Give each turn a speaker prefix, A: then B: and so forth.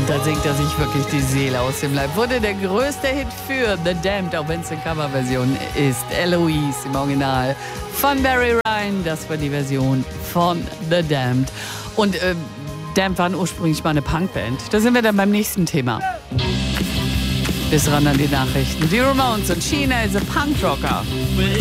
A: Und da singt er sich wirklich die Seele aus dem Leib. Wurde der größte Hit für The Damned, auch wenn es eine Coverversion ist. Eloise im Original von Barry Ryan. Das war die Version von The Damned. Und Damned waren ursprünglich mal eine Punkband. Da sind wir dann beim nächsten Thema. Bis ran an die Nachrichten. Die Ramones und Sheena is a Punkrocker.